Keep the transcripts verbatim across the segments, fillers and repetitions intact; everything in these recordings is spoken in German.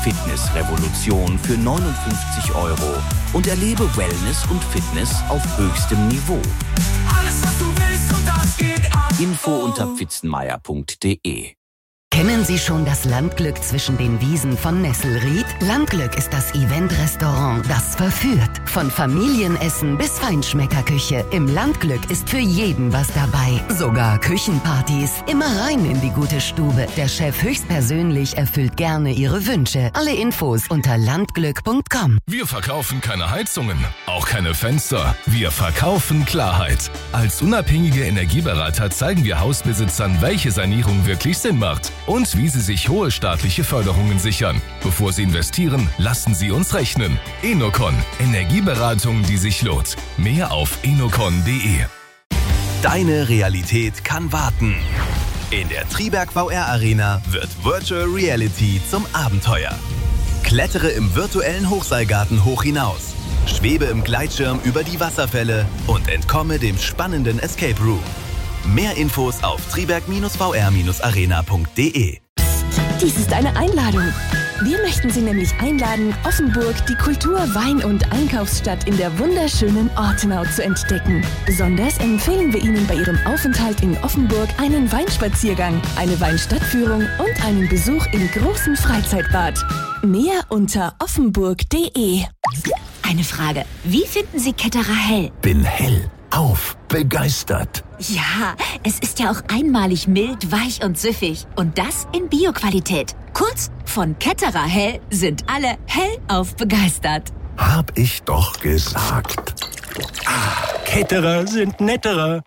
Fitnessrevolution für neunundfünfzig Euro und erlebe Wellness und Fitness auf höchstem Niveau. Alles, was du willst und das geht ab. Info unter pfitzenmeier punkt de. Kennen Sie schon das Landglück zwischen den Wiesen von Nesselried? Landglück ist das Event-Restaurant, das verführt. Von Familienessen bis Feinschmeckerküche. Im Landglück ist für jeden was dabei. Sogar Küchenpartys. Immer rein in die gute Stube. Der Chef höchstpersönlich erfüllt gerne Ihre Wünsche. Alle Infos unter landglück punkt com. Wir verkaufen keine Heizungen, auch keine Fenster. Wir verkaufen Klarheit. Als unabhängige Energieberater zeigen wir Hausbesitzern, welche Sanierung wirklich Sinn macht und wie sie sich hohe staatliche Förderungen sichern. Bevor sie investieren, lassen sie uns rechnen. Enocon. Energieberatung, die sich lohnt. Mehr auf enocon punkt de. Deine Realität kann warten. In der Triberg V R Arena wird Virtual Reality zum Abenteuer. Klettere im virtuellen Hochseilgarten hoch hinaus. Schwebe im Gleitschirm über die Wasserfälle und entkomme dem spannenden Escape Room. Mehr Infos auf triberg V R arena punkt de. Dies ist eine Einladung. Wir möchten Sie nämlich einladen, Offenburg, die Kultur-, Wein- und Einkaufsstadt in der wunderschönen Ortenau zu entdecken. Besonders empfehlen wir Ihnen bei Ihrem Aufenthalt in Offenburg einen Weinspaziergang, eine Weinstadtführung und einen Besuch im großen Freizeitbad. Mehr unter offenburg punkt de. Eine Frage. Wie finden Sie Ketterer hell? Bin hell auf begeistert. Ja, es ist ja auch einmalig mild, weich und süffig. Und das in Bio-Qualität. Kurz, von Ketterer hell sind alle hellauf begeistert. Hab ich doch gesagt. Ah, Ketterer sind netterer.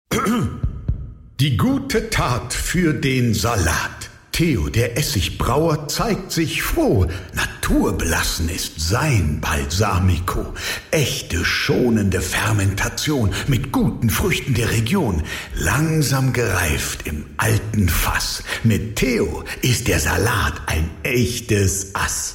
Die gute Tat für den Salat. Theo, der Essigbrauer, zeigt sich froh. Naturbelassen ist sein Balsamico. Echte, schonende Fermentation mit guten Früchten der Region. Langsam gereift im alten Fass. Mit Theo ist der Salat ein echtes Ass.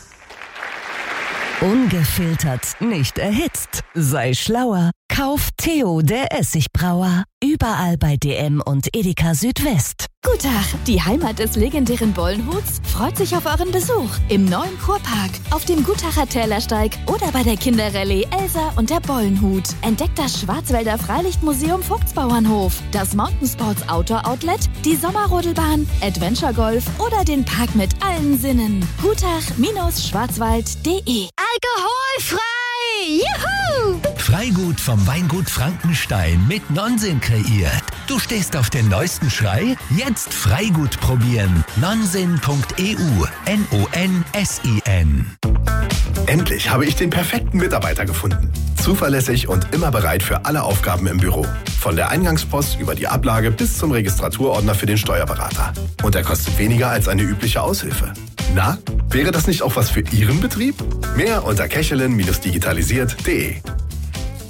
Ungefiltert, nicht erhitzt. Sei schlauer. Kauf Theo, der Essigbrauer. Überall bei D M und Edeka Südwest. Guten Tag, die Heimat des legendären Bollenhuts freut sich auf euren Besuch im neuen Kurpark, auf dem Gutacher Tälersteig oder bei der Kinderrallye Elsa und der Bollenhut. Entdeckt das Schwarzwälder Freilichtmuseum Vogtsbauernhof, das Mountainsports Outdoor Outlet, die Sommerrodelbahn, Adventure Golf oder den Park mit allen Sinnen. gutach Schwarzwald punkt de. Alkoholfrei! Juhu! Freigut vom Weingut Frankenstein mit Nonsens kreiert. Du stehst auf den neuesten Schrei? Jetzt Freigut probieren. nonsen punkt e u. N O N S I N. Endlich habe ich den perfekten Mitarbeiter gefunden. Zuverlässig und immer bereit für alle Aufgaben im Büro. Von der Eingangspost über die Ablage bis zum Registraturordner für den Steuerberater. Und er kostet weniger als eine übliche Aushilfe. Na, wäre das nicht auch was für Ihren Betrieb? Mehr unter kechelin Bindestrich digitalisiert punkt de.